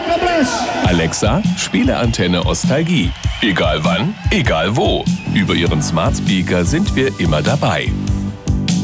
Alexa, spiele Antenne Ostalgie. Egal wann, egal wo. Über Ihren Smart Speaker sind wir immer dabei.